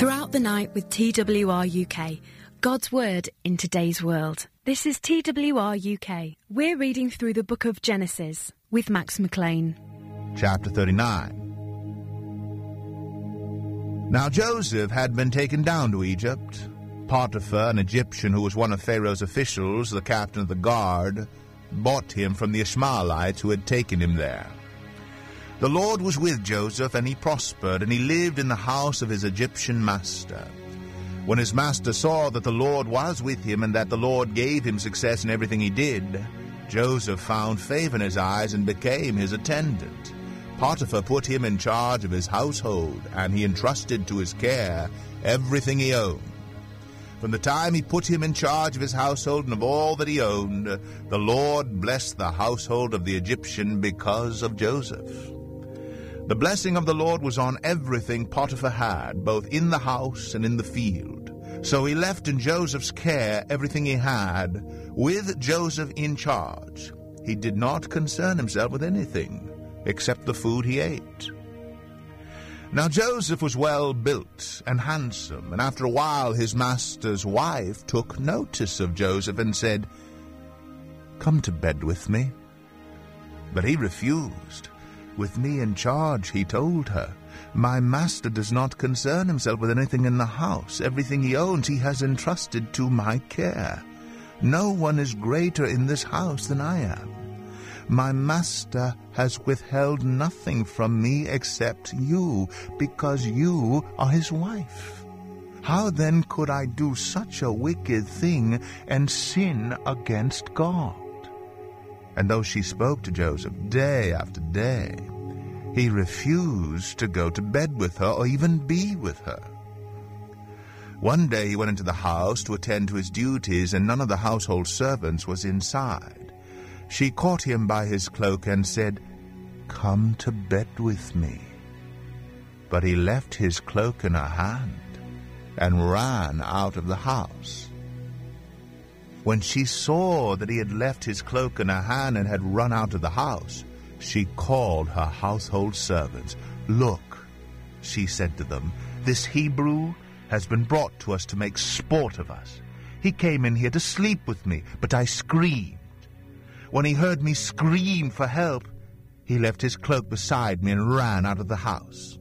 Throughout the night with TWR UK, God's Word in today's world. This is TWR UK. We're reading through the book of Genesis with Max McLean. Chapter 39. Now Joseph had been taken down to Egypt. Potiphar, an Egyptian who was one of Pharaoh's officials, the captain of the guard, bought him from the Ishmaelites who had taken him there. The Lord was with Joseph, and he prospered, and he lived in the house of his Egyptian master. When his master saw that the Lord was with him, and that the Lord gave him success in everything he did, Joseph found favor in his eyes and became his attendant. Potiphar put him in charge of his household, and he entrusted to his care everything he owned. From the time he put him in charge of his household and of all that he owned, the Lord blessed the household of the Egyptian because of Joseph. The blessing of the Lord was on everything Potiphar had, both in the house and in the field. So he left in Joseph's care everything he had, with Joseph in charge. He did not concern himself with anything, except the food he ate. Now Joseph was well built and handsome, and after a while his master's wife took notice of Joseph and said, "Come to bed with me." But he refused. "With me in charge," he told her, "my master does not concern himself with anything in the house. Everything he owns he has entrusted to my care. No one is greater in this house than I am. My master has withheld nothing from me except you, because you are his wife. How then could I do such a wicked thing and sin against God?" And though she spoke to Joseph day after day, he refused to go to bed with her or even be with her. One day he went into the house to attend to his duties, and none of the household servants was inside. She caught him by his cloak and said, "Come to bed with me." But he left his cloak in her hand and ran out of the house. When she saw that he had left his cloak in her hand and had run out of the house, she called her household servants. "Look," she said to them, "this Hebrew has been brought to us to make sport of us. He came in here to sleep with me, but I screamed. When he heard me scream for help, he left his cloak beside me and ran out of the house."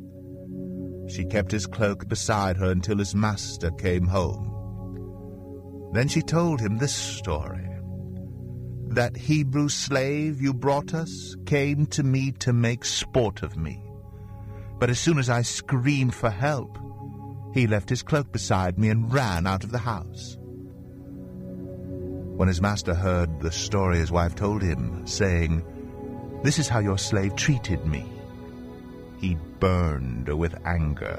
She kept his cloak beside her until his master came home. Then she told him this story. "That Hebrew slave you brought us came to me to make sport of me. But as soon as I screamed for help, he left his cloak beside me and ran out of the house." When his master heard the story his wife told him, saying, "This is how your slave treated me," he burned with anger.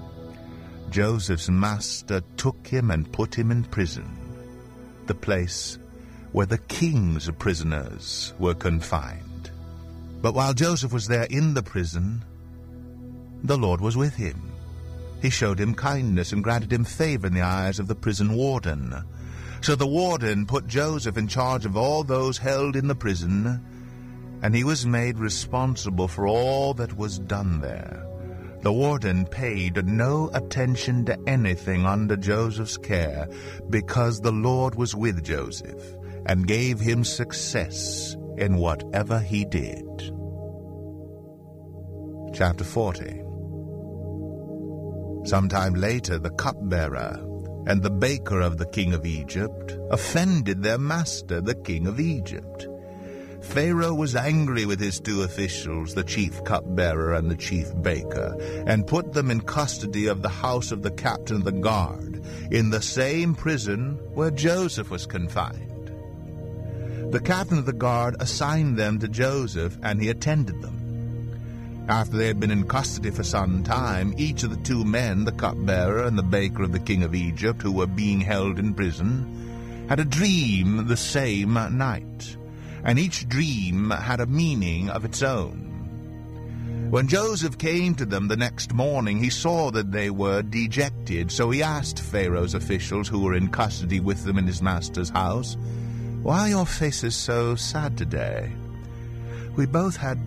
Joseph's master took him and put him in prison, the place where the king's prisoners were confined. But while Joseph was there in the prison, the Lord was with him. He showed him kindness and granted him favor in the eyes of the prison warden. So the warden put Joseph in charge of all those held in the prison, and he was made responsible for all that was done there. The warden paid no attention to anything under Joseph's care, because the Lord was with Joseph and gave him success in whatever he did. Chapter 40. Sometime later, the cupbearer and the baker of the king of Egypt offended their master, the king of Egypt. Pharaoh was angry with his two officials, the chief cupbearer and the chief baker, and put them in custody of the house of the captain of the guard, in the same prison where Joseph was confined. The captain of the guard assigned them to Joseph, and he attended them. After they had been in custody for some time, each of the two men, the cupbearer and the baker of the king of Egypt, who were being held in prison, had a dream the same night, and each dream had a meaning of its own. When Joseph came to them the next morning, he saw that they were dejected, so he asked Pharaoh's officials who were in custody with them in his master's house, "Why are your faces so sad today?" "We both had